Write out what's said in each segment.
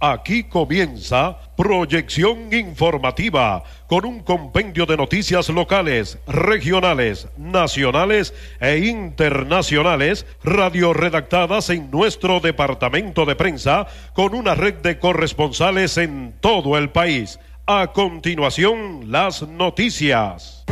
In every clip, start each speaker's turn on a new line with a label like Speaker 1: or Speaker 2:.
Speaker 1: Aquí comienza Proyección Informativa, con un compendio de noticias locales, regionales, nacionales e internacionales, radioredactadas en nuestro departamento de prensa, con una red de corresponsales en todo el país. A continuación, las noticias.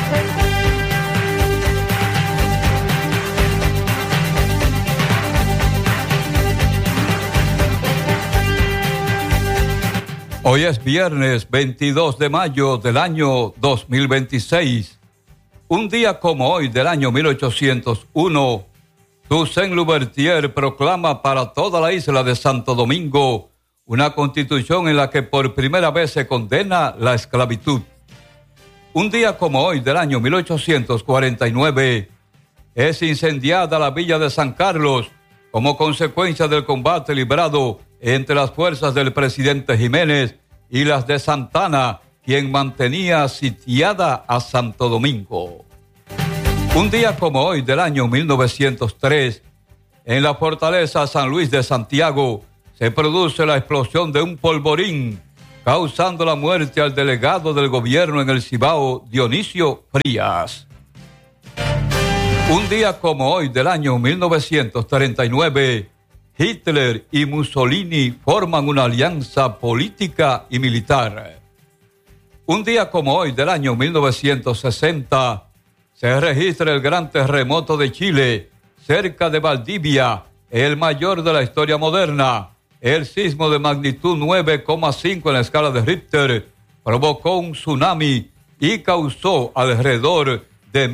Speaker 2: Hoy es viernes 22 de mayo del año 2026. Un día como hoy del año 1801, Toussaint Louverture proclama para toda la isla de Santo Domingo una constitución en la que por primera vez se condena la esclavitud. Un día como hoy del año 1849, es incendiada la villa de San Carlos como consecuencia del combate librado entre las fuerzas del presidente Jiménez y las de Santana, quien mantenía sitiada a Santo Domingo. Un día como hoy del año 1903, en la fortaleza San Luis de Santiago, se produce la explosión de un polvorín, causando la muerte al delegado del gobierno en el Cibao, Dionisio Frías. Un día como hoy del año 1939, Hitler y Mussolini forman una alianza política y militar. Un día como hoy del año 1960, se registra el gran terremoto de Chile, cerca de Valdivia, el mayor de la historia moderna. El sismo de magnitud 9,5 en la escala de Richter provocó un tsunami y causó alrededor de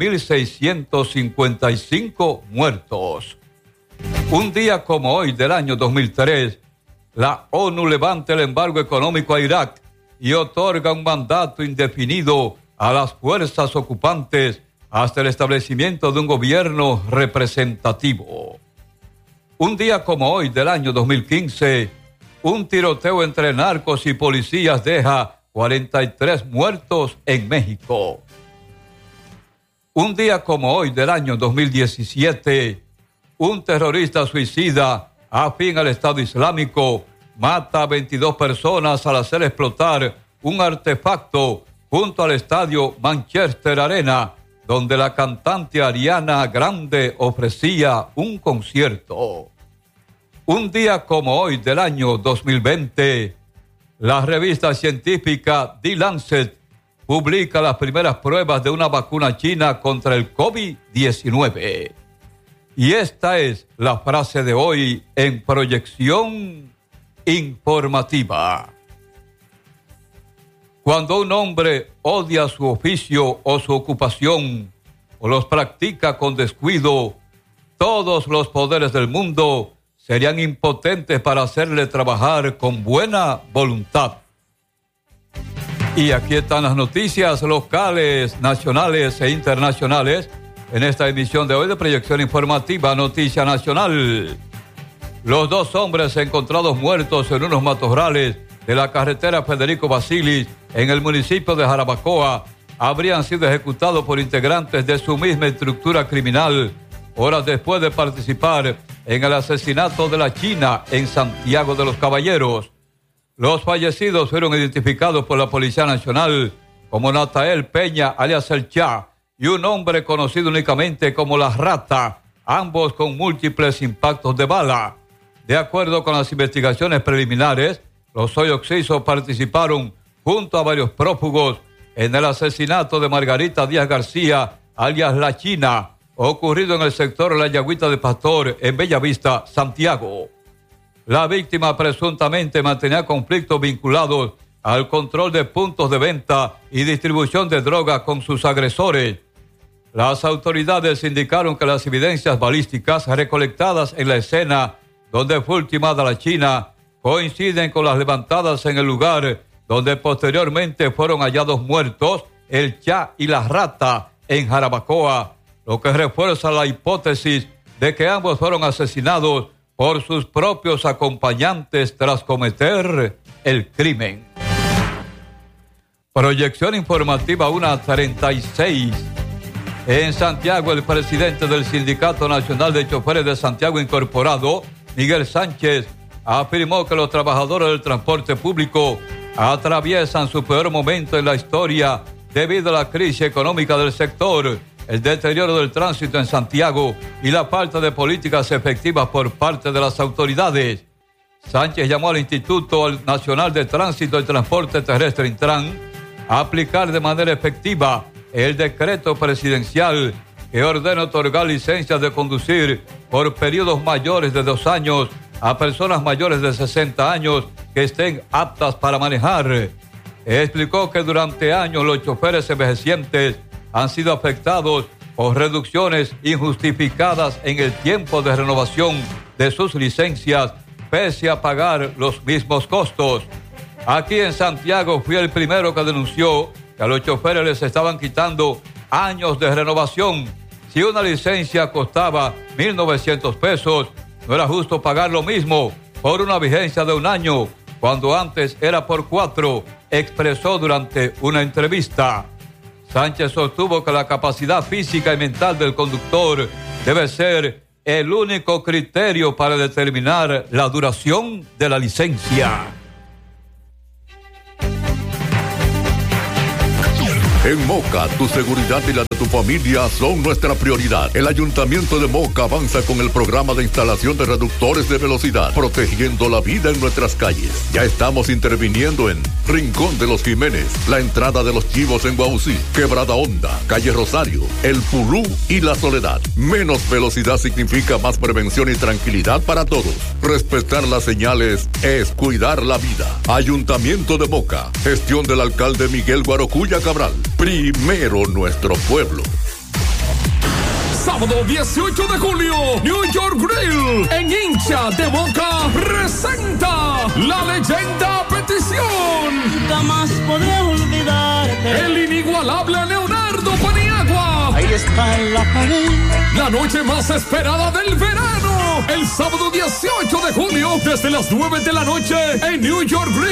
Speaker 2: 1.655 muertos. Un día como hoy del año 2003, la ONU levanta el embargo económico a Irak y otorga un mandato indefinido a las fuerzas ocupantes hasta el establecimiento de un gobierno representativo. Un día como hoy del año 2015, un tiroteo entre narcos y policías deja 43 muertos en México. Un día como hoy del año 2017, un terrorista suicida afín al Estado Islámico mata a 22 personas al hacer explotar un artefacto junto al estadio Manchester Arena, donde la cantante Ariana Grande ofrecía un concierto. Un día como hoy del año 2020, la revista científica The Lancet publica las primeras pruebas de una vacuna china contra el COVID-19. Y esta es la frase de hoy en Proyección Informativa. Cuando un hombre odia su oficio o su ocupación o los practica con descuido, todos los poderes del mundo serían impotentes para hacerle trabajar con buena voluntad. Y aquí están las noticias locales, nacionales e internacionales en esta emisión de hoy de Proyección Informativa Noticia Nacional. Los 2 hombres encontrados muertos en unos matorrales de la carretera Federico Basilis en el municipio de Jarabacoa habrían sido ejecutados por integrantes de su misma estructura criminal horas después de participar en el asesinato de la China en Santiago de los Caballeros. Los fallecidos fueron identificados por la Policía Nacional como Natael Peña, alias El Cha, y un hombre conocido únicamente como La Rata, ambos con múltiples impactos de bala. De acuerdo con las investigaciones preliminares, los hoy occisos participaron junto a varios prófugos en el asesinato de Margarita Díaz García, alias La China, ocurrido en el sector La Yagüita de Pastor, en Bellavista, Santiago. La víctima presuntamente mantenía conflictos vinculados al control de puntos de venta y distribución de droga con sus agresores. Las autoridades indicaron que las evidencias balísticas recolectadas en la escena donde fue ultimada la China coinciden con las levantadas en el lugar donde posteriormente fueron hallados muertos El Cha y La Rata en Jarabacoa, lo que refuerza la hipótesis de que ambos fueron asesinados por sus propios acompañantes tras cometer el crimen. Proyección informativa 1:36. En Santiago, el presidente del Sindicato Nacional de Choferes de Santiago Incorporado, Miguel Sánchez, afirmó que los trabajadores del transporte público atraviesan su peor momento en la historia debido a la crisis económica del sector, el deterioro del tránsito en Santiago y la falta de políticas efectivas por parte de las autoridades. Sánchez llamó al Instituto Nacional de Tránsito y Transporte Terrestre, Intran, a aplicar de manera efectiva el decreto presidencial que ordena otorgar licencias de conducir por periodos mayores de 2 años a personas mayores de 60 años que estén aptas para manejar. Explicó que durante años los choferes envejecientes han sido afectados por reducciones injustificadas en el tiempo de renovación de sus licencias, pese a pagar los mismos costos. Aquí en Santiago fui el primero que denunció que a los choferes les estaban quitando años de renovación. Si una licencia costaba 1,900 pesos, no era justo pagar lo mismo por una vigencia de 1 año, cuando antes era por 4, expresó durante una entrevista. Sánchez sostuvo que la capacidad física y mental del conductor debe ser el único criterio para determinar la duración de la licencia.
Speaker 3: En Moca, tu seguridad y la de tu familia son nuestra prioridad. El Ayuntamiento de Moca avanza con el programa de instalación de reductores de velocidad, protegiendo la vida en nuestras calles. Ya estamos interviniendo en Rincón de los Jiménez, la entrada de los Chivos en Guausí, Quebrada Honda, Calle Rosario, El Pulú y La Soledad. Menos velocidad significa más prevención y tranquilidad para todos. Respetar las señales es cuidar la vida. Ayuntamiento de Moca, gestión del alcalde Miguel Guarocuya Cabral. Primero nuestro pueblo.
Speaker 4: Sábado 18 de julio, New York Grill, en Hincha de Moca, presenta La Leyenda Petición.
Speaker 5: Nunca más podré olvidarte.
Speaker 4: El inigualable Leonardo Paniagua.
Speaker 5: Ahí está en la pared.
Speaker 4: La noche más esperada del verano. El sábado 18 de julio, desde las 9 de la noche, en New York Grill.